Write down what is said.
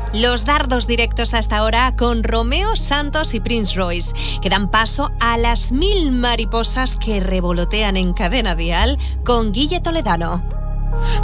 Los dardos directos hasta ahora con Romeo Santos y Prince Royce, que dan paso a las 1000 mariposas que revolotean en Cadena Dial con Guille Toledano.